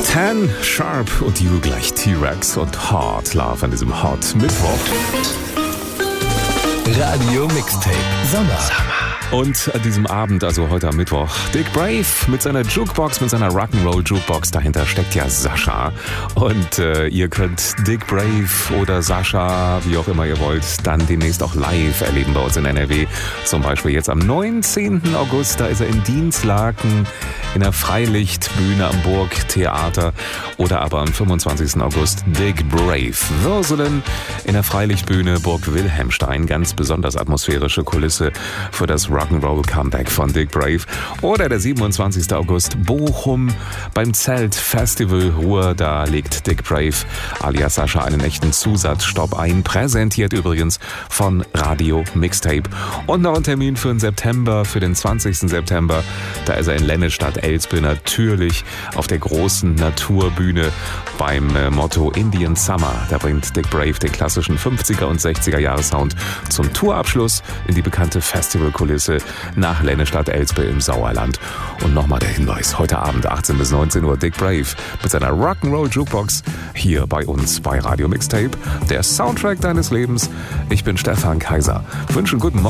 10 Sharp und You gleich T-Rex und Hard Love an diesem Hot Mittwoch. Radio Mixtape Sommer. Und an diesem Abend, also heute am Mittwoch, Dick Brave mit seiner Jukebox, mit seiner Rock'n'Roll Jukebox. Dahinter steckt ja Sascha. Und ihr könnt Dick Brave oder Sascha, wie auch immer ihr wollt, dann demnächst auch live erleben bei uns in NRW. Zum Beispiel jetzt am 19. August, da ist er in Dinslaken in der Freilichtbühne am Burgtheater. Oder aber am 25. August Dick Brave Würselen in der Freilichtbühne Burg Wilhelmstein. Ganz besonders atmosphärische Kulisse für das Rock'n'Roll Comeback von Dick Brave. Oder der 27. August Bochum beim Zelt Festival Ruhr. Da legt Dick Brave alias Sascha einen echten Zusatzstopp ein. Präsentiert übrigens von Radio Mixtape. Und noch ein Termin für den September, für den 20. September. Da ist er in Lennestadt-Elspe natürlich auf der großen Naturbühne beim Motto Indian Summer. Da bringt Dick Brave den klassischen 50er und 60er Jahre-Sound zum Tourabschluss in die bekannte Festivalkulisse nach Lennestadt-Elspe im Sauerland. Und nochmal der Hinweis, heute Abend 18 bis 19 Uhr Dick Brave mit seiner Rock'n'Roll Jukebox hier bei uns bei Radio Mixtape. Der Soundtrack deines Lebens. Ich bin Stefan Kaiser. Wünsche einen guten Morgen.